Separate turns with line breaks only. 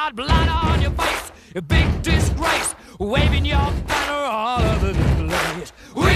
got blood on your face, a big disgrace, waving your banner all over the place.